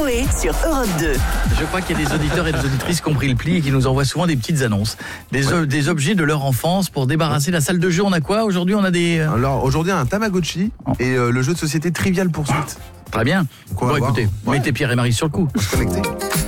Coé sur Europe 2. Je crois qu'il y a des auditeurs et des auditrices qui ont pris le pli et qui nous envoient souvent des petites annonces. Des objets de leur enfance pour débarrasser la salle de jeu. On a quoi aujourd'hui? On a des... Alors aujourd'hui un Tamagotchi et le jeu de société Trivial Poursuite. Très bien. Bon, écoutez, mettez Pierre et Marie sur le coup. On se connecter.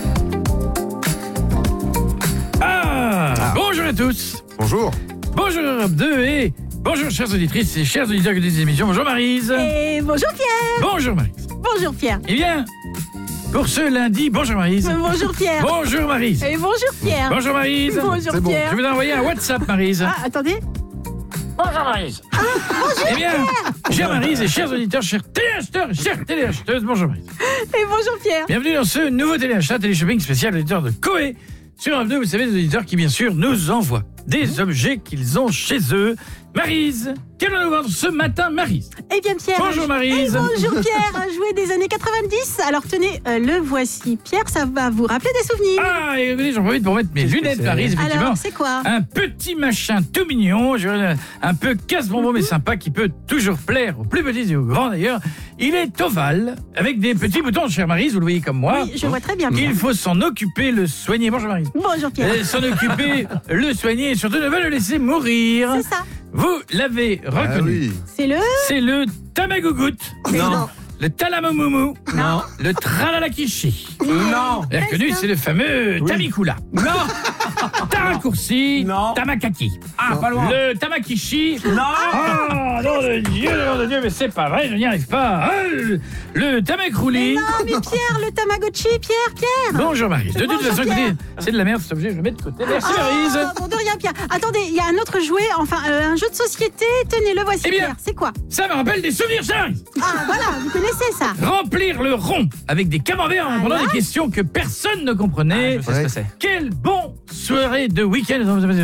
Bonjour à tous. Bonjour. Bonjour Europe 2 et bonjour chères auditrices et chers auditeurs des émissions. Bonjour Maryse. Et bonjour Pierre. Bonjour Maryse. Bonjour Pierre. Eh bien, pour ce lundi, bonjour Maryse. Bonjour Pierre. Bonjour Maryse. Et bonjour Pierre. Bonjour Maryse. Bonjour C'est bon. Pierre. Je vais vous envoyer un WhatsApp Maryse. Ah, attendez. Bonjour Maryse. Eh bien, chère Maryse et chers auditeurs, chers téléacheteurs et chères téléacheteuses, bonjour Maryse. Et bonjour Pierre. Bienvenue dans ce nouveau téléachat, téléshopping spécial auditeur de Coé. Sur Europe 2, vous savez, les auditeurs qui, bien sûr, nous envoient des objets qu'ils ont chez eux. Maryse, qu'allons-nous vendre ce matin, Maryse? Eh bien Pierre. Bonjour Maryse. Et bonjour Pierre, un jouet des années 90. Alors tenez, le voici. Pierre, ça va vous rappeler des souvenirs. Ah, et écoutez, j'en profite pour mettre mes lunettes, Maryse, effectivement. Alors, c'est quoi? Un petit machin tout mignon, un peu casse-bonbon mais sympa, qui peut toujours plaire aux plus petits et aux grands d'ailleurs. Il est ovale, avec des petits boutons, chère Maryse, vous le voyez comme moi. Oui, je vois très bien Pierre. Il faut s'en occuper, le soigner. Bonjour Maryse. Bonjour Pierre. S'en occuper, le soigner et surtout ne pas le laisser mourir. C'est ça. Vous l'avez reconnu. Ah oui. C'est le... C'est le Tamagougout. Non. Le Talamomoumou. Non. Le Tralalakishi. Non. Vous l'avez reconnu, c'est le fameux Tamikula. Non. Taraccourci. Non. Tamakaki. Ah, pas loin. Le Tamakishi. Non. Ah, nom de Dieu, mais c'est pas vrai, je n'y arrive pas. Ah, le Tamakrouli. Non mais Pierre, le Tamagotchi, Pierre. Bonjour Maryse. De toute Bonjour, façon, Pierre. écoutez, c'est de la merde cet objet, je le mets de côté. Merci Maryse. Bon, de rien Pierre. Attendez, il y a un autre jouet, enfin un jeu de société. Tenez, le voici Eh bien. Pierre. C'est quoi? Ça me rappelle des souvenirs, chère Maryse. Ah voilà, vous connaissez ça. Remplir le rond avec des camemberts en répondant à des questions que personne ne comprenait. je sais ce que c'est. Quel bon soirée de week-end.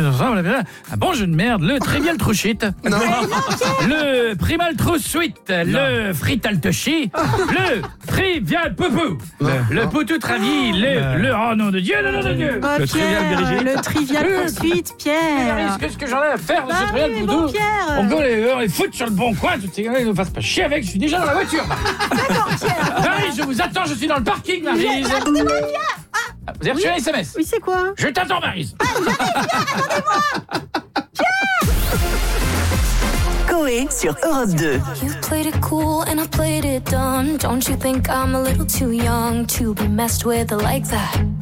Un bon jeu de merde. Le Trivial Trop Shit. Non. Le Primal Trop Sweet. Le Frital Toshi. Le Trivial Poupou. Le Poutou Travi. Le oh nom de Dieu, le nom de Dieu. Oh, Pierre, le Trivial Poursuite, Pierre. Maryse, qu'est-ce que j'en ai à faire de Bah ce Trivial oui, mais Poupou? bon, Pierre. On va les foutre sur le bon coin. Toutes ces gars-là, ils ne fassent pas chier avec. Je suis déjà dans la voiture. D'accord, Pierre. Maryse, je vous attends. Je suis dans le parking, Maryse. Attendez-moi, Pierre. Vous avez reçu un SMS? Oui, c'est quoi? Je t'attends, Maryse. Coé sur Europe 2. You played it cool and I played it dumb. Don't you think I'm a little too young to be messed with like that?